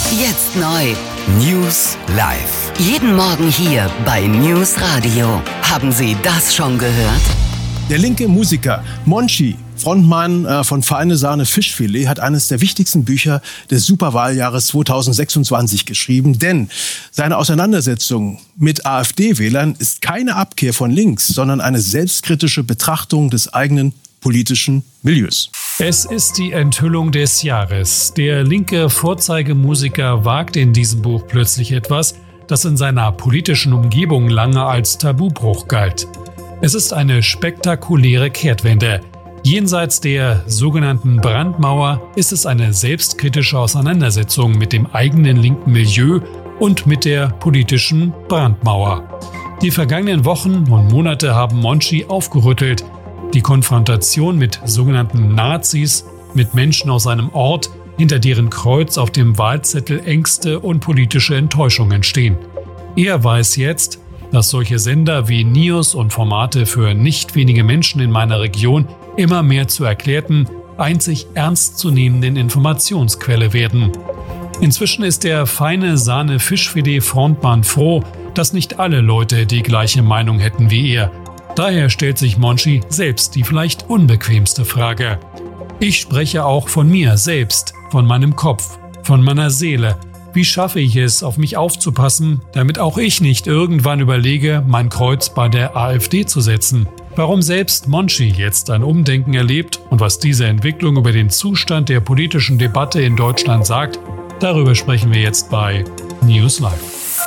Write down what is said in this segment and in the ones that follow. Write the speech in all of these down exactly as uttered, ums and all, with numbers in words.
Jetzt neu. News Live. Jeden Morgen hier bei News Radio. Haben Sie das schon gehört? Der linke Musiker Monchi, Frontmann äh, von Feine Sahne Fischfilet, hat eines der wichtigsten Bücher des Superwahljahres zweitausendsechsundzwanzig geschrieben. Denn seine Auseinandersetzung mit AfD-Wählern ist keine Abkehr von links, sondern eine selbstkritische Betrachtung des eigenen politischen Milieus. Es ist die Enthüllung des Jahres. Der linke Vorzeigemusiker wagt in diesem Buch plötzlich etwas, das in seiner politischen Umgebung lange als Tabubruch galt. Es ist eine spektakuläre Kehrtwende. Jenseits der sogenannten Brandmauer ist es eine selbstkritische Auseinandersetzung mit dem eigenen linken Milieu und mit der politischen Brandmauer. Die vergangenen Wochen und Monate haben Monchi aufgerüttelt. Die Konfrontation mit sogenannten Nazis, mit Menschen aus einem Ort, hinter deren Kreuz auf dem Wahlzettel Ängste und politische Enttäuschungen stehen. Er weiß jetzt, dass solche Sender wie News und Formate für nicht wenige Menschen in meiner Region immer mehr zur erklärten, einzig ernstzunehmenden Informationsquelle werden. Inzwischen ist der Feine Sahne Fischfilet Frontmann froh, dass nicht alle Leute die gleiche Meinung hätten wie er. Daher stellt sich Monchi selbst die vielleicht unbequemste Frage. Ich spreche auch von mir selbst, von meinem Kopf, von meiner Seele. Wie schaffe ich es, auf mich aufzupassen, damit auch ich nicht irgendwann überlege, mein Kreuz bei der AfD zu setzen? Warum selbst Monchi jetzt ein Umdenken erlebt und was diese Entwicklung über den Zustand der politischen Debatte in Deutschland sagt, darüber sprechen wir jetzt bei News Live.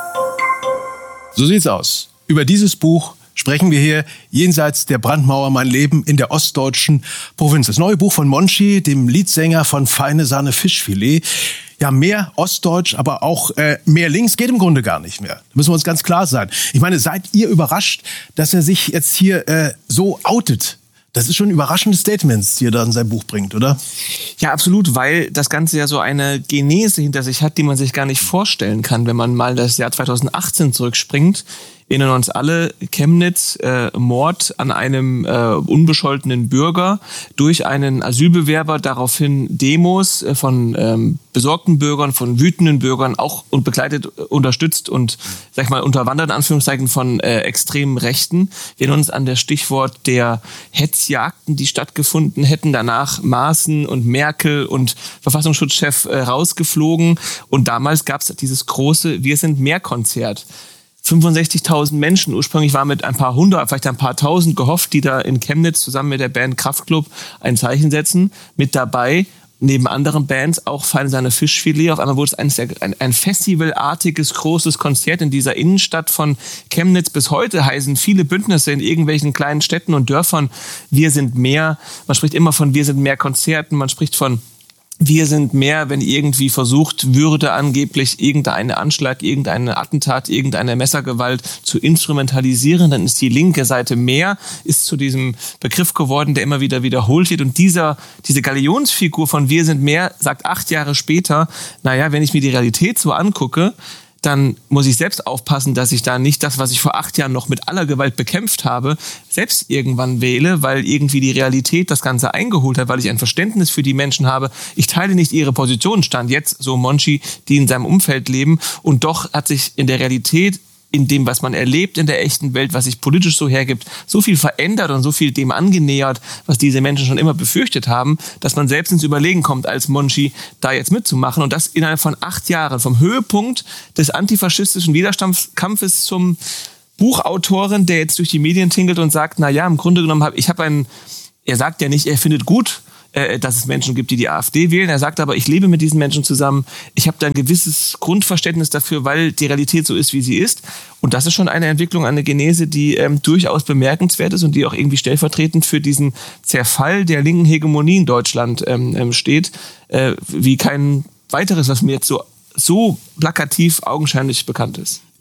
So sieht's aus. Über dieses Buch sprechen wir hier jenseits der Brandmauer mein Leben in der ostdeutschen Provinz. Das neue Buch von Monchi, dem Leadsänger von Feine Sahne Fischfilet. Ja, mehr ostdeutsch, aber auch äh, mehr links geht im Grunde gar nicht mehr. Da müssen wir uns ganz klar sein. Ich meine, seid ihr überrascht, dass er sich jetzt hier äh, so outet? Das ist schon ein überraschendes Statement, die er da in sein Buch bringt, oder? Ja, absolut, weil das Ganze ja so eine Genese hinter sich hat, die man sich gar nicht vorstellen kann, wenn man mal das Jahr zweitausendachtzehn zurückspringt. Erinnern uns alle, Chemnitz, äh, Mord an einem äh, unbescholtenen Bürger durch einen Asylbewerber, daraufhin Demos äh, von ähm, besorgten Bürgern, von wütenden Bürgern, auch und begleitet, unterstützt und, sag ich mal, unterwandert in Anführungszeichen von äh, extremen Rechten. Wir erinnern uns an das Stichwort der Hetzjagden, die stattgefunden hätten, danach Maaßen und Merkel und Verfassungsschutzchef äh, rausgeflogen und damals gab es dieses große Wir sind mehr Konzert. fünfundsechzigtausend Menschen, ursprünglich waren mit ein paar hundert, vielleicht ein paar tausend gehofft, die da in Chemnitz zusammen mit der Band Kraftklub ein Zeichen setzen. Mit dabei, neben anderen Bands, auch Feine Sahne Fischfilet. Auf einmal wurde es ein, ein, ein festivalartiges, großes Konzert in dieser Innenstadt von Chemnitz. Bis heute heißen viele Bündnisse in irgendwelchen kleinen Städten und Dörfern Wir sind mehr. Man spricht immer von Wir sind mehr Konzerten, man spricht von Wir sind mehr, wenn irgendwie versucht würde, angeblich irgendeinen Anschlag, irgendeinen Attentat, irgendeine Messergewalt zu instrumentalisieren, dann ist die linke Seite mehr, ist zu diesem Begriff geworden, der immer wieder wiederholt wird. Und dieser, diese Galionsfigur von Wir sind mehr sagt acht Jahre später, naja, wenn ich mir die Realität so angucke, dann muss ich selbst aufpassen, dass ich da nicht das, was ich vor acht Jahren noch mit aller Gewalt bekämpft habe, selbst irgendwann wähle, weil irgendwie die Realität das Ganze eingeholt hat, weil ich ein Verständnis für die Menschen habe. Ich teile nicht ihre Position, stand jetzt so Monchi, die in seinem Umfeld leben. Und doch hat sich in der Realität, in dem, was man erlebt in der echten Welt, was sich politisch so hergibt, so viel verändert und so viel dem angenähert, was diese Menschen schon immer befürchtet haben, dass man selbst ins Überlegen kommt, als Monchi da jetzt mitzumachen. Und das innerhalb von acht Jahren, vom Höhepunkt des antifaschistischen Widerstandskampfes zum Buchautoren, der jetzt durch die Medien tingelt und sagt, na ja, im Grunde genommen habe ich habe einen, er sagt ja nicht, er findet gut, dass es Menschen gibt, die die AfD wählen. Er sagt aber, ich lebe mit diesen Menschen zusammen. Ich habe da ein gewisses Grundverständnis dafür, weil die Realität so ist, wie sie ist. Und das ist schon eine Entwicklung, eine Genese, die ähm, durchaus bemerkenswert ist und die auch irgendwie stellvertretend für diesen Zerfall der linken Hegemonie in Deutschland ähm, steht, äh, wie kein weiteres, was mir jetzt so, so plakativ augenscheinlich bekannt ist.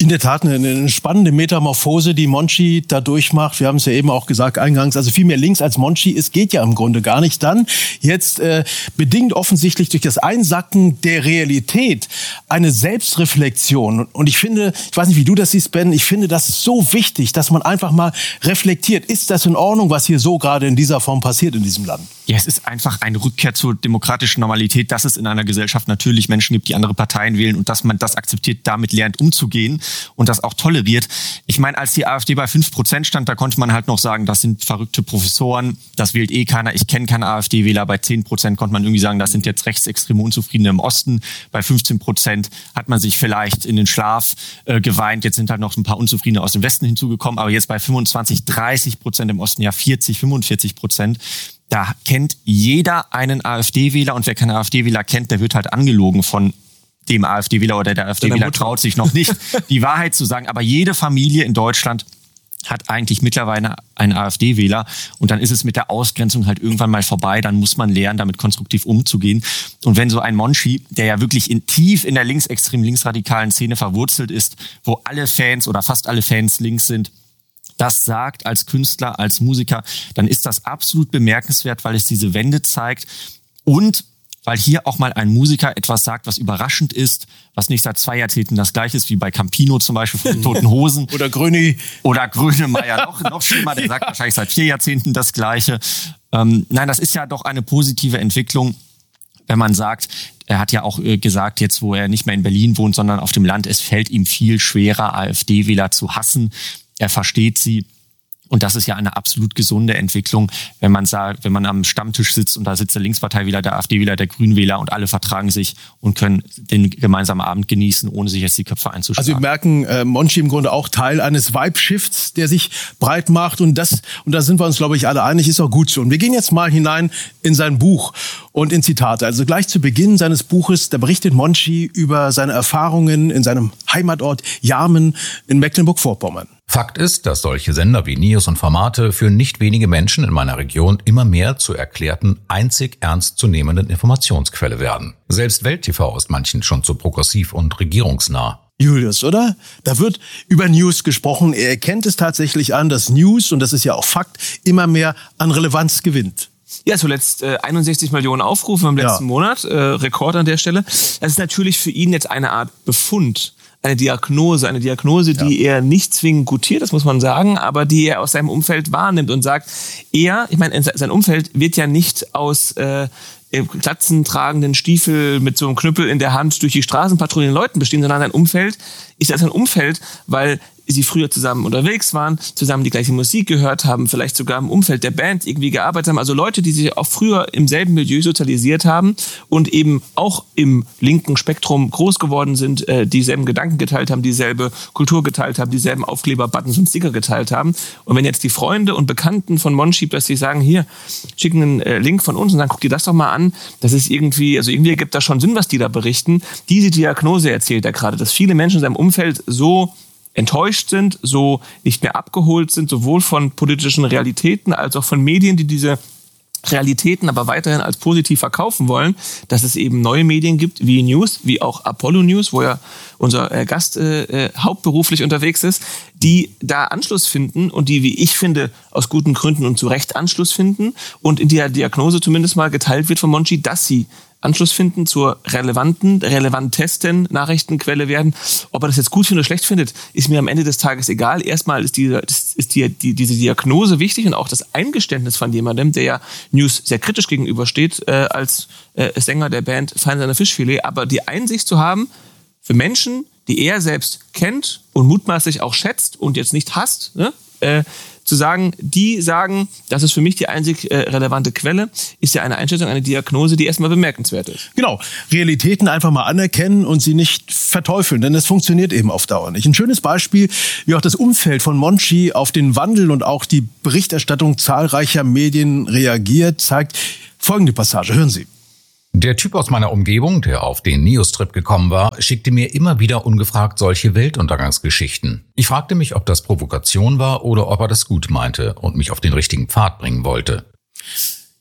In der Tat eine, eine spannende Metamorphose, die Monchi da durchmacht. Wir haben es ja eben auch gesagt eingangs, also viel mehr links als Monchi. Es geht ja im Grunde gar nicht. Dann jetzt äh, bedingt offensichtlich durch das Einsacken der Realität eine Selbstreflexion. Und ich finde, ich weiß nicht, wie du das siehst, Ben, ich finde das so wichtig, dass man einfach mal reflektiert. Ist das in Ordnung, was hier so gerade in dieser Form passiert in diesem Land? Ja, es ist einfach eine Rückkehr zur demokratischen Normalität, dass es in einer Gesellschaft natürlich Menschen gibt, die andere Parteien wählen und dass man das akzeptiert, damit lernt umzugehen und das auch toleriert. Ich meine, als die AfD bei fünf Prozent stand, da konnte man halt noch sagen, das sind verrückte Professoren, das wählt eh keiner. Ich kenne keine AfD-Wähler. Bei zehn Prozent konnte man irgendwie sagen, das sind jetzt rechtsextreme Unzufriedene im Osten. Bei fünfzehn Prozent hat man sich vielleicht in den Schlaf äh, geweint. Jetzt sind halt noch ein paar Unzufriedene aus dem Westen hinzugekommen. Aber jetzt bei fünfundzwanzig, dreißig Prozent im Osten, ja vierzig, fünfundvierzig Prozent. Da kennt jeder einen AfD-Wähler und wer keinen AfD-Wähler kennt, der wird halt angelogen von dem AfD-Wähler oder der AfD-Wähler traut sich noch nicht, die Wahrheit zu sagen. Aber jede Familie in Deutschland hat eigentlich mittlerweile einen AfD-Wähler und dann ist es mit der Ausgrenzung halt irgendwann mal vorbei. Dann muss man lernen, damit konstruktiv umzugehen. Und wenn so ein Monchi, der ja wirklich in, tief in der linksextremen, linksradikalen Szene verwurzelt ist, wo alle Fans oder fast alle Fans links sind, das sagt als Künstler, als Musiker, dann ist das absolut bemerkenswert, weil es diese Wende zeigt und weil hier auch mal ein Musiker etwas sagt, was überraschend ist, was nicht seit zwei Jahrzehnten das gleiche ist, wie bei Campino zum Beispiel von den Toten Hosen. Oder Gröni. Oder Grönemeyer, noch, noch schlimmer, der sagt wahrscheinlich seit vier Jahrzehnten das Gleiche. Ähm, nein, das ist ja doch eine positive Entwicklung, wenn man sagt, er hat ja auch äh, gesagt, jetzt wo er nicht mehr in Berlin wohnt, sondern auf dem Land, es fällt ihm viel schwerer, AfD-Wähler zu hassen. Er versteht sie. Und das ist ja eine absolut gesunde Entwicklung, wenn man sagt, wenn man am Stammtisch sitzt und da sitzt der Linksparteiwähler, der AfD-Wähler, der Grünwähler und alle vertragen sich und können den gemeinsamen Abend genießen, ohne sich jetzt die Köpfe einzuschlagen. Also wir merken, äh, Monchi im Grunde auch Teil eines Vibe-Shifts, der sich breit macht und das, und da sind wir uns, glaube ich, alle einig, ist auch gut so. Und wir gehen jetzt mal hinein in sein Buch und in Zitate. Also gleich zu Beginn seines Buches, da berichtet Monchi über seine Erfahrungen in seinem Heimatort Jarmen in Mecklenburg-Vorpommern. Fakt ist, dass solche Sender wie Nios und Formate für nicht wenige Menschen in meiner Region immer mehr zur erklärten, einzig ernstzunehmenden Informationsquelle werden. Selbst Welt T V ist manchen schon zu progressiv und regierungsnah. Julius, oder? Da wird über News gesprochen. Er erkennt es tatsächlich an, dass News, und das ist ja auch Fakt, immer mehr an Relevanz gewinnt. Ja, zuletzt äh, einundsechzig Millionen Aufrufe im letzten ja. Monat, äh, Rekord an der Stelle. Das ist natürlich für ihn jetzt eine Art Befund. Eine Diagnose, eine Diagnose, die ja. er nicht zwingend gutiert, das muss man sagen, aber die er aus seinem Umfeld wahrnimmt und sagt, er, ich meine, sein Umfeld wird ja nicht aus äh, glatzentragenden Stiefel mit so einem Knüppel in der Hand durch die Straßen patrouillieren Leuten bestehen, sondern sein Umfeld ist ja sein Umfeld, weil sie früher zusammen unterwegs waren, zusammen die gleiche Musik gehört haben, vielleicht sogar im Umfeld der Band irgendwie gearbeitet haben. Also Leute, die sich auch früher im selben Milieu sozialisiert haben und eben auch im linken Spektrum groß geworden sind, äh, dieselben Gedanken geteilt haben, dieselbe Kultur geteilt haben, dieselben Aufkleber, Buttons und Sticker geteilt haben. Und wenn jetzt die Freunde und Bekannten von Monchi plötzlich sagen, hier, schicken einen äh, Link von uns und dann guck dir das doch mal an, das ist irgendwie, also irgendwie ergibt das schon Sinn, was die da berichten. Diese Diagnose erzählt er gerade, dass viele Menschen in seinem Umfeld so enttäuscht sind, so nicht mehr abgeholt sind, sowohl von politischen Realitäten als auch von Medien, die diese Realitäten aber weiterhin als positiv verkaufen wollen, dass es eben neue Medien gibt, wie News, wie auch Apollo News, wo ja unser äh, Gast äh, hauptberuflich unterwegs ist, die da Anschluss finden und die, wie ich finde, aus guten Gründen und zu Recht Anschluss finden und in der Diagnose zumindest mal geteilt wird von Monchi, dass sie Anschluss finden zur relevanten, relevantesten Nachrichtenquelle werden. Ob er das jetzt gut findet oder schlecht findet, ist mir am Ende des Tages egal. Erstmal ist, die, ist die, die, diese Diagnose wichtig und auch das Eingeständnis von jemandem, der ja News sehr kritisch gegenübersteht, äh, als äh, Sänger der Band Feine Sahne Fischfilet. Aber die Einsicht zu haben, für Menschen, die er selbst kennt und mutmaßlich auch schätzt und jetzt nicht hasst, ne, äh, zu sagen, die sagen, das ist für mich die einzig äh, relevante Quelle, ist ja eine Einschätzung, eine Diagnose, die erstmal bemerkenswert ist. Genau, Realitäten einfach mal anerkennen und sie nicht verteufeln, denn das funktioniert eben auf Dauer nicht. Ein schönes Beispiel, wie auch das Umfeld von Monchi auf den Wandel und auch die Berichterstattung zahlreicher Medien reagiert, zeigt folgende Passage. Hören Sie. Der Typ aus meiner Umgebung, der auf den Neos-Trip gekommen war, schickte mir immer wieder ungefragt solche Weltuntergangsgeschichten. Ich fragte mich, ob das Provokation war oder ob er das gut meinte und mich auf den richtigen Pfad bringen wollte.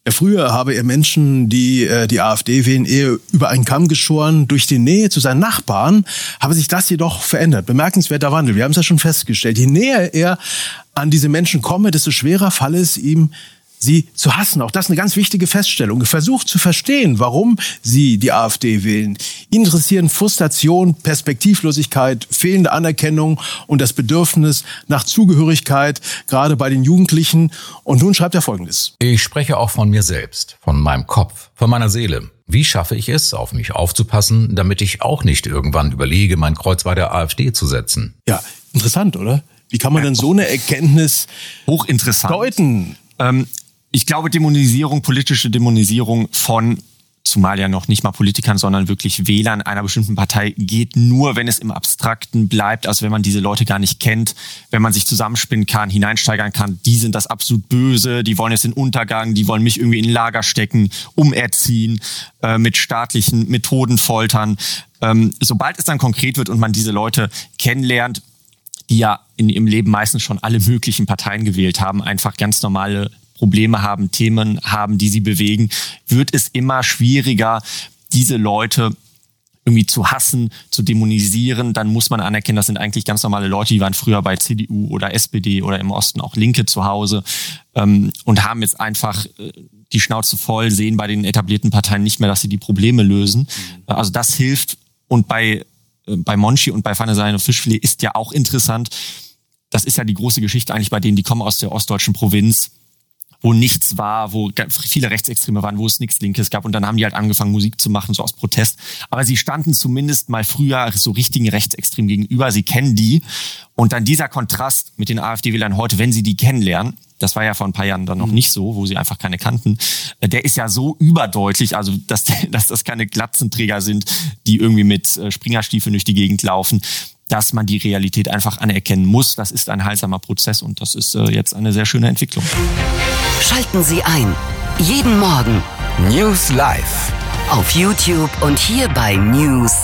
Früher habe er Menschen, die äh, die AfD wählen, eher über einen Kamm geschoren. Durch die Nähe zu seinen Nachbarn habe sich das jedoch verändert. Bemerkenswerter Wandel. Wir haben es ja schon festgestellt. Je näher er an diese Menschen komme, desto schwerer falle es ihm, sie zu hassen. Auch das ist eine ganz wichtige Feststellung. Er versucht zu verstehen, warum sie die AfD wählen. Ihn interessieren Frustration, Perspektivlosigkeit, fehlende Anerkennung und das Bedürfnis nach Zugehörigkeit, gerade bei den Jugendlichen. Und nun schreibt er Folgendes. Ich spreche auch von mir selbst, von meinem Kopf, von meiner Seele. Wie schaffe ich es, auf mich aufzupassen, damit ich auch nicht irgendwann überlege, mein Kreuz bei der AfD zu setzen? Ja, interessant, oder? Wie kann man denn so eine Erkenntnis hochinteressant deuten? Ähm, Ich glaube, Dämonisierung, politische Dämonisierung von, zumal ja noch nicht mal Politikern, sondern wirklich Wählern einer bestimmten Partei geht nur, wenn es im Abstrakten bleibt, also wenn man diese Leute gar nicht kennt, wenn man sich zusammenspinnen kann, hineinsteigern kann, die sind das absolut Böse, die wollen jetzt den Untergang, die wollen mich irgendwie in ein Lager stecken, umerziehen, äh, mit staatlichen Methoden foltern. Ähm, sobald es dann konkret wird und man diese Leute kennenlernt, die ja in ihrem Leben meistens schon alle möglichen Parteien gewählt haben, einfach ganz normale Probleme haben, Themen haben, die sie bewegen, wird es immer schwieriger, diese Leute irgendwie zu hassen, zu dämonisieren. Dann muss man anerkennen, das sind eigentlich ganz normale Leute, die waren früher bei C D U oder S P D oder im Osten auch Linke zu Hause ähm, und haben jetzt einfach äh, die Schnauze voll, sehen bei den etablierten Parteien nicht mehr, dass sie die Probleme lösen. Mhm. Also das hilft. Und bei, äh, bei Monchi und bei Feine Sahne Fischfilet ist ja auch interessant, das ist ja die große Geschichte eigentlich bei denen, die kommen aus der ostdeutschen Provinz, wo nichts war, wo viele Rechtsextreme waren, wo es nichts Linkes gab. Und dann haben die halt angefangen, Musik zu machen, so aus Protest. Aber sie standen zumindest mal früher so richtigen Rechtsextremen gegenüber. Sie kennen die. Und dann dieser Kontrast mit den AfD-Wählern heute, wenn sie die kennenlernen, das war ja vor ein paar Jahren dann noch nicht so, wo sie einfach keine kannten, der ist ja so überdeutlich, also dass, dass das keine Glatzenträger sind, die irgendwie mit Springerstiefeln durch die Gegend laufen, dass man die Realität einfach anerkennen muss. Das ist ein heilsamer Prozess und das ist äh, jetzt eine sehr schöne Entwicklung. Schalten Sie ein. Jeden Morgen News Live. auf YouTube und hier bei News